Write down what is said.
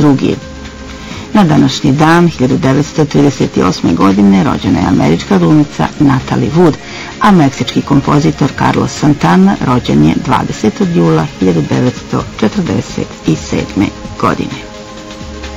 II. Na današnji dan, 1938. godine, rođena je američka glumica Natalie Wood, a meksički kompozitor Carlos Santana rođen je 20. jula 1947. godine.